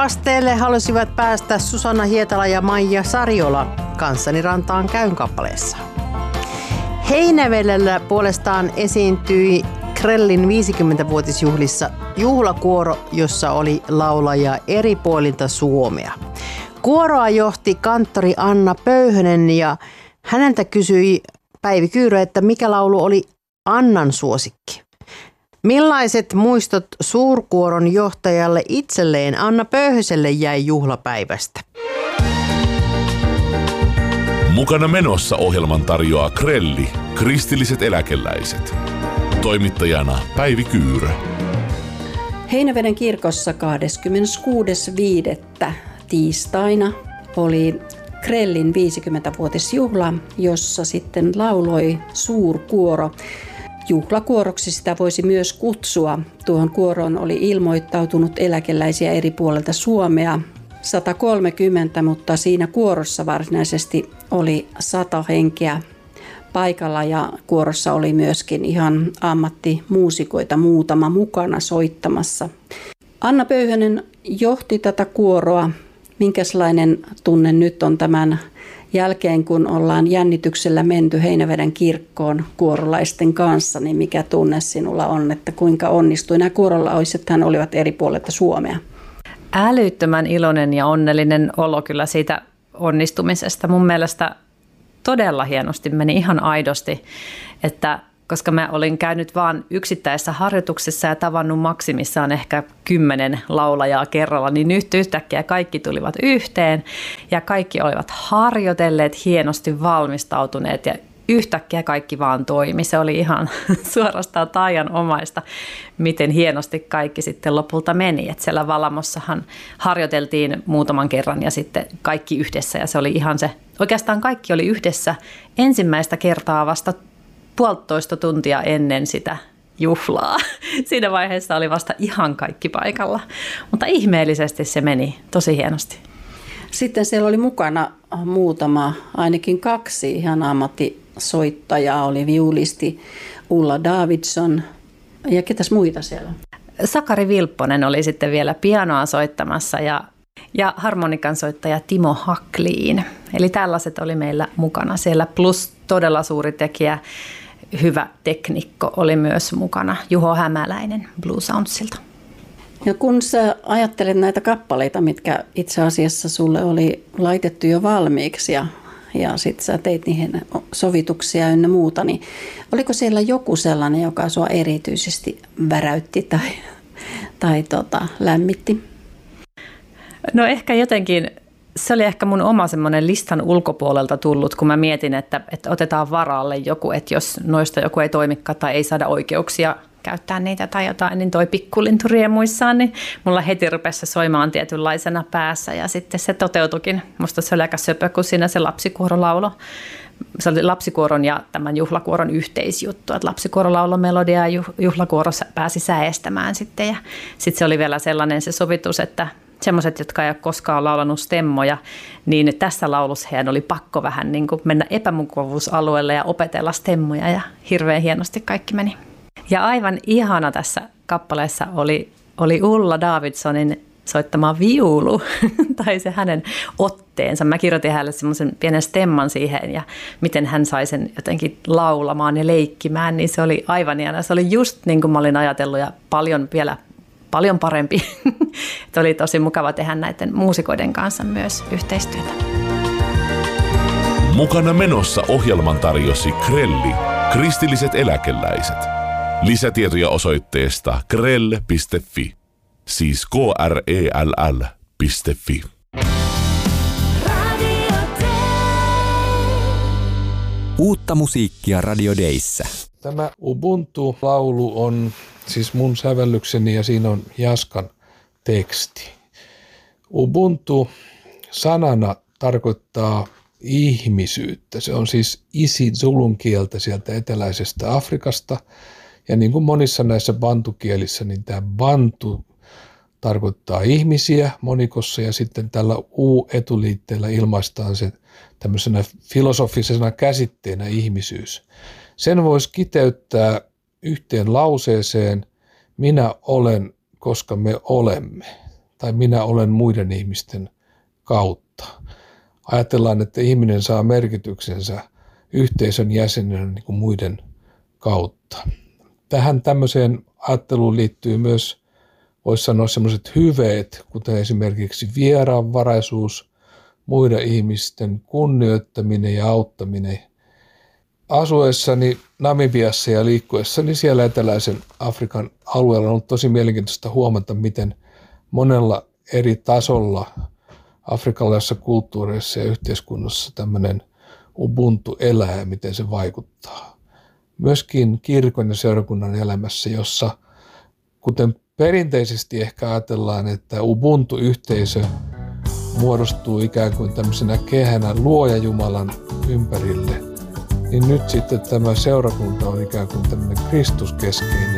asteelle halusivat päästä Susanna Hietala ja Maija Sariola Kanssani rantaan käyn kappaleessa. Heinävedellä puolestaan esiintyi Krellin 50-vuotisjuhlissa juhlakuoro, jossa oli laulajia eri puolilta Suomea. Kuoroa johti kanttori Anna Pöyhönen ja häneltä kysyi Päivi Kyyrö, että mikä laulu oli Annan suosikki. Millaiset muistot suurkuoron johtajalle itselleen Anna Pöyhöselle jäi juhlapäivästä? Mukana menossa ohjelman tarjoaa Krelli, kristilliset eläkeläiset. Toimittajana Päivi Kyyrö. Heinäveden kirkossa 26.5. tiistaina oli Krellin 50-vuotisjuhla, jossa sitten lauloi suurkuoro. Juhlakuoroksi sitä voisi myös kutsua. Tuohon kuoroon oli ilmoittautunut eläkeläisiä eri puolilta Suomea 130, mutta siinä kuorossa varsinaisesti oli 100 henkeä paikalla ja kuorossa oli myöskin ihan ammattimuusikoita muutama mukana soittamassa. Anna Pöyhönen johti tätä kuoroa. Minkälainen tunne nyt on tämän jälkeen, kun ollaan jännityksellä menty Heinäveden kirkkoon kuorolaisten kanssa, niin mikä tunne sinulla on, että kuinka onnistui? Nämä kuorolaisethan olivat eri puolilta Suomea. Älyttömän iloinen ja onnellinen olo kyllä siitä onnistumisesta. Mun mielestä todella hienosti meni ihan aidosti, että koska mä olin käynyt vaan yksittäisessä harjoituksessa ja tavannut maksimissaan ehkä 10 laulajaa kerralla, niin nyt yhtäkkiä kaikki tulivat yhteen ja kaikki olivat harjoitelleet, hienosti valmistautuneet ja yhtäkkiä kaikki vaan toimi. Se oli ihan suorastaan taianomaista, miten hienosti kaikki sitten lopulta meni. Et siellä Valamossahan harjoiteltiin muutaman kerran ja sitten kaikki yhdessä ja se oli ihan se, oikeastaan kaikki oli yhdessä ensimmäistä kertaa vasta 1,5 tuntia ennen sitä juhlaa. Siinä vaiheessa oli vasta ihan kaikki paikalla, mutta ihmeellisesti se meni tosi hienosti. Sitten siellä oli mukana muutama, ainakin 2 ihan ammattisoittajaa, oli viulisti Ulla Davidson ja ketäs muita siellä? Sakari Vilpponen oli sitten vielä pianoa soittamassa ja harmonikan soittaja Timo Hakliin. Eli tällaiset oli meillä mukana siellä, plus todella suuri tekijä, hyvä teknikko oli myös mukana, Juho Hämäläinen Blue Soundsilta. Ja kun sä ajattelet näitä kappaleita, mitkä itse asiassa sulle oli laitettu jo valmiiksi ja sitten sä teit niihin sovituksia ynnä muuta, niin oliko siellä joku sellainen, joka sua erityisesti väräytti tai lämmitti? No ehkä jotenkin, se oli ehkä mun oma semmoinen listan ulkopuolelta tullut, kun mä mietin, että otetaan varalle joku, että jos noista joku ei toimikaan tai ei saada oikeuksia käyttää niitä tai jotain, niin toi pikkulintu riemuissaan, niin mulla heti rupesi se soimaan tietynlaisena päässä ja sitten se toteutuikin. Musta se oli aika söpö, kun siinä se lapsikuoro laulo. Se oli lapsikuoron ja tämän juhlakuoron yhteisjuttu, että lapsikuoro laulo melodia ja juhlakuoro pääsi säestämään sitten ja sitten se oli vielä sellainen se sovitus, että semmoiset, jotka ei ole koskaan laulanut stemmoja, niin tässä laulussa heidän oli pakko vähän niin kuin mennä epämukavuusalueelle ja opetella stemmoja ja hirveän hienosti kaikki meni. Ja aivan ihana tässä kappaleessa oli Ulla Davidsonin soittama viulu tai se hänen otteensa. Mä kirjoitin hänelle semmoisen pienen stemman siihen ja miten hän sai sen jotenkin laulamaan ja leikkimään, niin se oli aivan ihana. Se oli just niin kuin mä olin ajatellut ja paljon parempi. Oli tosi mukava tehdä näiden muusikoiden kanssa myös yhteistyötä. Mukana menossa ohjelman tarjosi Krelli, kristilliset eläkeläiset. Lisätietoja osoitteesta krell.fi, siis krell.fi. Uutta musiikkia Radio Dayssä. Tämä Ubuntu-laulu on siis mun sävellykseni ja siinä on Jaskan teksti. Ubuntu sanana tarkoittaa ihmisyyttä. Se on siis isi-zulun kieltä sieltä eteläisestä Afrikasta. Ja niin kuin monissa näissä bantukielissä, niin tämä bantu tarkoittaa ihmisiä monikossa ja sitten tällä u-etuliitteellä ilmaistaan se tämmöisenä filosofisena käsitteenä ihmisyys. Sen voisi kiteyttää yhteen lauseeseen, minä olen, koska me olemme. tai minä olen muiden ihmisten kautta. Ajatellaan, että ihminen saa merkityksensä yhteisön jäsenenä niin kuin muiden kautta. Tähän tämmöiseen ajatteluun liittyy myös, voisi sanoa, sellaiset hyveet, kuten esimerkiksi vieraanvaraisuus, muiden ihmisten kunnioittaminen ja auttaminen. Asuessani Namibiassa ja liikkuessani siellä eteläisen Afrikan alueella on ollut tosi mielenkiintoista huomata, miten monella eri tasolla afrikkalaisissa kulttuureissa ja yhteiskunnassa tämmöinen ubuntu elää ja miten se vaikuttaa. Myöskin kirkon ja seurakunnan elämässä, jossa kuten perinteisesti ehkä ajatellaan, että ubuntu-yhteisö muodostuu ikään kuin tämmöisenä kehänä Luoja Jumalan ympärille, niin nyt sitten tämä seurakunta on ikään kuin tämmöinen kristuskeskeinen